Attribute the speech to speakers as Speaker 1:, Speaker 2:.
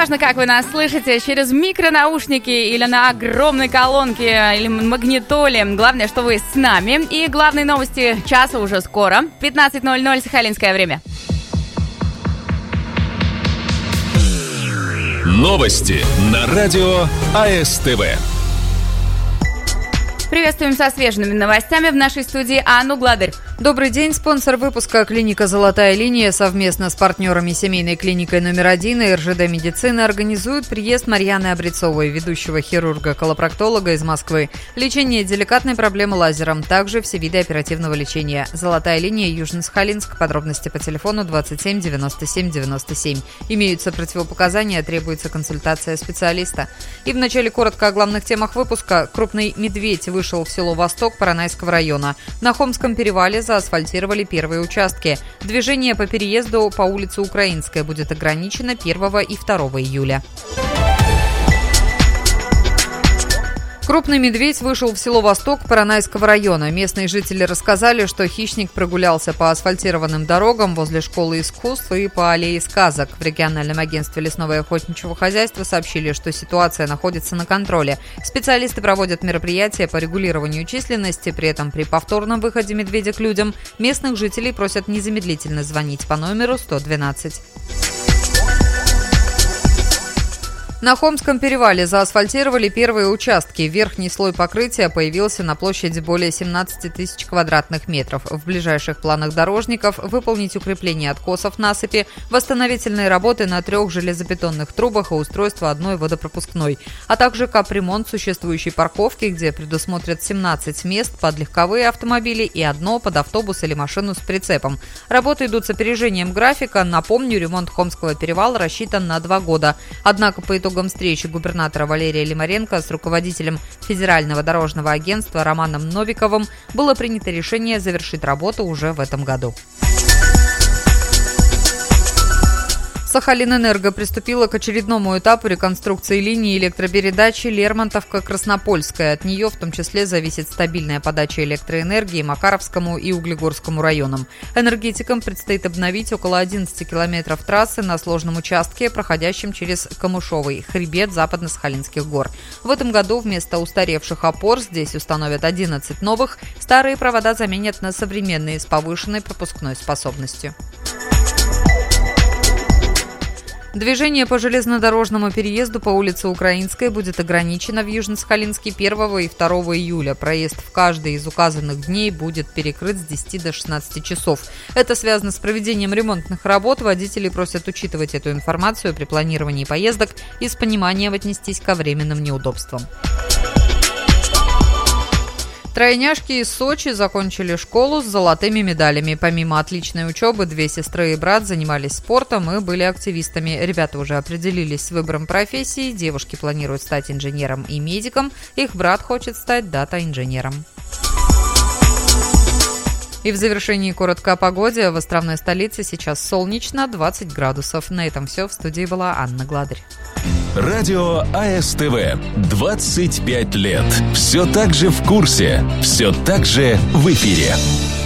Speaker 1: Неважно, как вы нас слышите, через микронаушники или на огромной колонке или магнитоле. Главное, что вы с нами. И главные новости часа уже скоро. 15:00 сахалинское время.
Speaker 2: Новости на радио АСТВ.
Speaker 1: Приветствуем со свежими новостями в нашей студии Анну Гладырь.
Speaker 3: Добрый день. Спонсор выпуска — клиника «Золотая линия» совместно с партнерами семейной клиникой номер 1 и РЖД медицины организуют приезд Марьяны Обрецовой, ведущего хирурга-колопроктолога из Москвы. Лечение деликатной проблемы лазером, также все виды оперативного лечения. «Золотая линия», Южно-Сахалинск. Подробности по телефону 27 97 97. Имеются противопоказания, требуется консультация специалиста. И вначале коротко о главных темах выпуска. Крупный медведь вышел в село Восток Поронайского района. На Хомском перевале заасфальтировали первые участки. Движение по переезду по улице Украинская будет ограничено 1 и 2 июля. Крупный медведь вышел в село Восток Поронайского района. Местные жители рассказали, что хищник прогулялся по асфальтированным дорогам возле школы искусств и по аллее сказок. В региональном агентстве лесного и охотничьего хозяйства сообщили, что ситуация находится на контроле. Специалисты проводят мероприятия по регулированию численности. При этом при повторном выходе медведя к людям местных жителей просят незамедлительно звонить по номеру 112. На Хомском перевале заасфальтировали первые участки. Верхний слой покрытия появился на площади более 17 тысяч квадратных метров. В ближайших планах дорожников выполнить укрепление откосов насыпи, восстановительные работы на 3 железобетонных трубах и устройство одной водопропускной, а также капремонт существующей парковки, где предусмотрят 17 мест под легковые автомобили и 1 под автобус или машину с прицепом. Работы идут с опережением графика. Напомню, ремонт Хомского перевала рассчитан на 2 года. Однако по итогам встречи губернатора Валерия Лимаренко с руководителем Федерального дорожного агентства Романом Новиковым было принято решение завершить работу уже в этом году. Сахалинэнерго приступила к очередному этапу реконструкции линии электропередачи Лермонтовка-Краснопольская. От нее в том числе зависит стабильная подача электроэнергии Макаровскому и Углегорскому районам. Энергетикам предстоит обновить около 11 километров трассы на сложном участке, проходящем через Камышовый хребет западно-сахалинских гор. В этом году вместо устаревших опор здесь установят 11 новых, старые провода заменят на современные с повышенной пропускной способностью. Движение по железнодорожному переезду по улице Украинской будет ограничено в Южно-Сахалинске 1 и 2 июля. Проезд в каждый из указанных дней будет перекрыт с 10 до 16 часов. Это связано с проведением ремонтных работ. Водители просят учитывать эту информацию при планировании поездок и с пониманием отнестись ко временным неудобствам. Тройняшки из Сочи закончили школу с золотыми медалями. Помимо отличной учебы, 2 сестры и брат занимались спортом и были активистами. Ребята уже определились с выбором профессии. Девушки планируют стать инженером и медиком. Их брат хочет стать дата-инженером. И в завершении коротко о погоде. В островной столице сейчас солнечно, 20 градусов. На этом все. В студии была Анна Гладырь.
Speaker 2: Радио АСТВ. 25 лет. Все так же в курсе. Все так же в эфире.